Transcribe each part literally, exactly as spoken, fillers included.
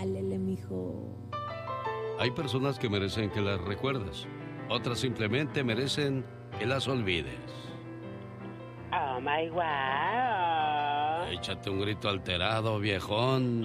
Válele, mijo. Hay personas que merecen que las recuerdes. Otras simplemente merecen que las olvides. Oh my wow. Échate un grito alterado, viejón.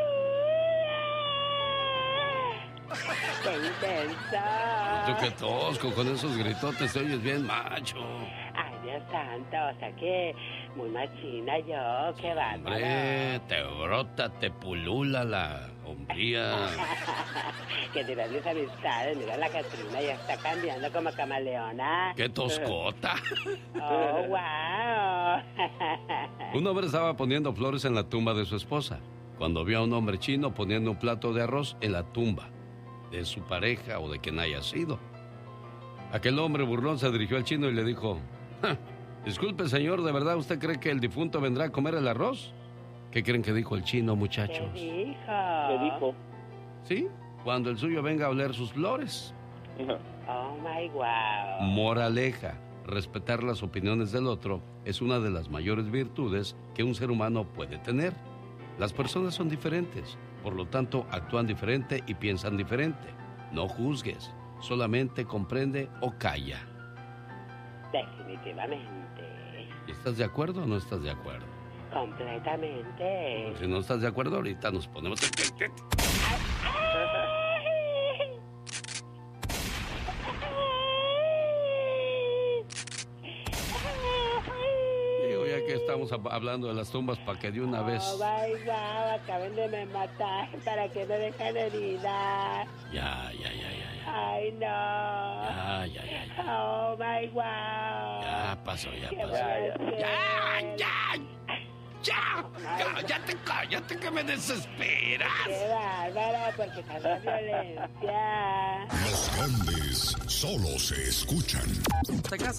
¡Qué intenso! Tú que tosco, con esos gritotes te oyes bien macho. Ay, Dios santo, o sea que muy machina yo, qué bárbaro. Hombre, te brota, te pulula la hombría. Que de grandes amistades, mira la Catrina ya está cambiando como camaleona. ¡Qué toscota! ¡Oh, wow! Un hombre estaba poniendo flores en la tumba de su esposa cuando vio a un hombre chino poniendo un plato de arroz en la tumba de su pareja o de quien haya sido. Aquel hombre burlón se dirigió al chino y le dijo: disculpe, señor, ¿de verdad usted cree que el difunto vendrá a comer el arroz? ¿Qué creen que dijo el chino, muchachos? ¿Qué dijo? ¿Qué dijo? Sí, cuando el suyo venga a oler sus flores. Oh my wow. Moraleja: respetar las opiniones del otro es una de las mayores virtudes que un ser humano puede tener. Las personas son diferentes, por lo tanto actúan diferente y piensan diferente. No juzgues, solamente comprende o calla. Definitivamente. ¿Estás de acuerdo o no estás de acuerdo? Completamente. Si no estás de acuerdo, ahorita nos ponemos... Digo, ya que estamos hablando de las tumbas, para que de una vez... Oh, my wow, acaben de me matar para que no dejen herida. Ya, ya, ya, ya, ya. Ay, no. Ya, ya, ya, ya. Oh, my wow. Ya pasó, ya ¿Qué pasó. voy a hacer? ¡Ya, ya! ¡Ya! ¡Cállate, cállate, que me desesperas! ¡Qué bárbara! Porque tanta violencia. Los grandes solo se escuchan. ¿Te casas?